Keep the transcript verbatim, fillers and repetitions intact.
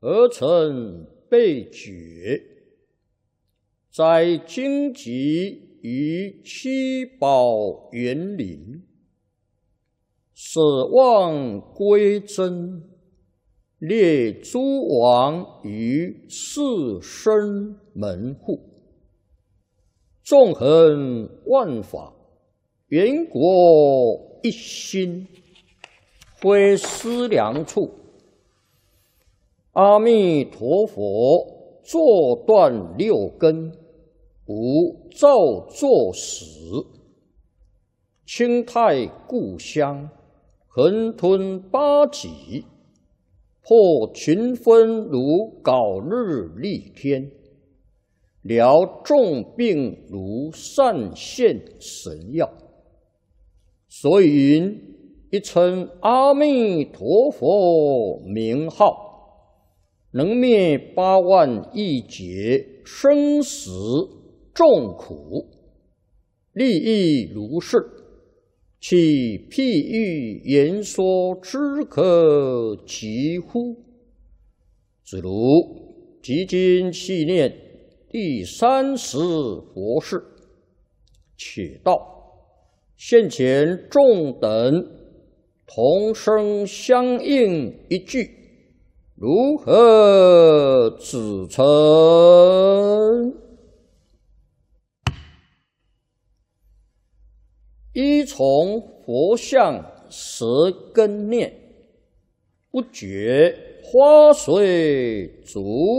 而成被觉，在荆棘于七宝园林，舍望归真，列诸王于四生门户，纵横万法，缘国一心，非思量处。阿弥陀佛，坐断六根，无造作始。清泰故乡，横吞八极，破群分如槁日丽天，疗众病如散现神药。所以云：一称阿弥陀佛名号，能灭八万亿劫生死众苦，利益如是，其譬喻言说之可及乎？子如即今细念第三十佛事，且道现前众等同声相应一句，如何指称？依从佛像舌根念，不觉花随足